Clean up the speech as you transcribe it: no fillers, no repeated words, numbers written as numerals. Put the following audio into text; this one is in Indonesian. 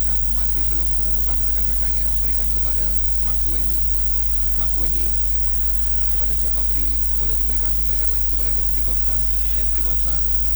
belakang masih belum menemukan rekan-rekannya. Berikan kepada Mak Wenyi. Mak Wenyi, kepada siapa boleh diberikan, berikan lagi kepada Esri Konsa. Esri Konsa